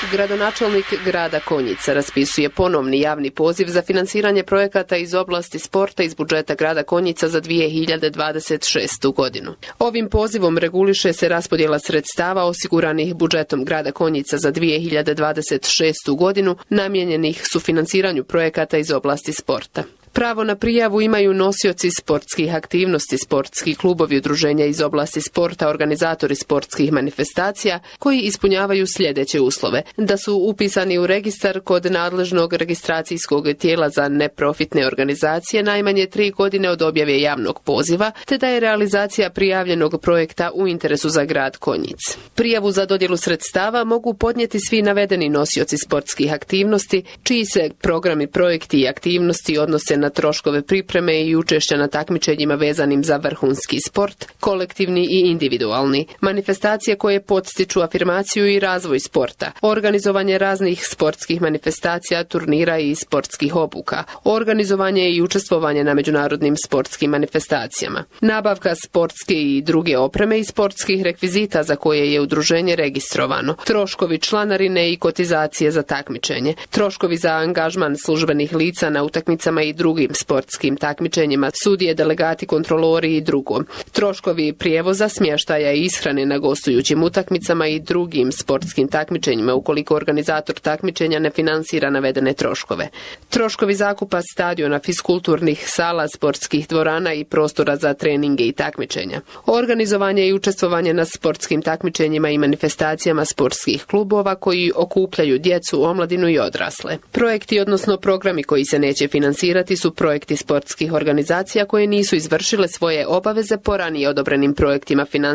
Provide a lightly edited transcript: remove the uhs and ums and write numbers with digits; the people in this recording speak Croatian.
Gradonačelnik grada Konjica raspisuje ponovni javni poziv za finansiranje projekata iz oblasti sporta iz budžeta grada Konjica za 2026. godinu. Ovim pozivom reguliše se raspodjela sredstava osiguranih budžetom grada Konjica za 2026. godinu namijenjenih sufinansiranju projekata iz oblasti sporta. Pravo na prijavu imaju nosioci sportskih aktivnosti, sportski klubovi, udruženja iz oblasti sporta, organizatori sportskih manifestacija koji ispunjavaju sljedeće uslove: da su upisani u registar kod nadležnog registracijskog tijela za neprofitne organizacije najmanje 3 godine od objave javnog poziva, te da je realizacija prijavljenog projekta u interesu za grad Konjic. Prijavu za dodjelu sredstava mogu podnijeti svi navedeni nosioci sportskih aktivnosti, čiji se programi, projekti i aktivnosti odnose na troškove pripreme i učešća na takmičenjima vezanim za vrhunski sport, kolektivni i individualni, manifestacije koje podstiču afirmaciju i razvoj sporta, organizovanje raznih sportskih manifestacija, turnira i sportskih obuka, organizovanje i učestvovanje na međunarodnim sportskim manifestacijama, nabavka sportske i druge opreme i sportskih rekvizita za koje je udruženje registrovano, troškovi članarine i kotizacije za takmičenje, troškovi za angažman službenih lica na utakmicama i drugim sportskim takmičenjima, sudije, delegati, kontrolori i drugo, troškovi prijevoza, smještaja i ishrane na gostujućim utakmicama i drugim sportskim takmičenjima ukoliko organizator takmičenja ne finansira navedene troškove, troškovi zakupa stadiona, fiskulturnih sala, sportskih dvorana i prostora za treninge i takmičenja, organizovanje i učestvovanje na sportskim takmičenjima i manifestacijama sportskih klubova koji okupljaju djecu, omladinu i odrasle. Projekti odnosno programi koji se neće finansirati su projekti sportskih organizacija koje nisu izvršile svoje obaveze po ranije odobrenim projektima finansiranja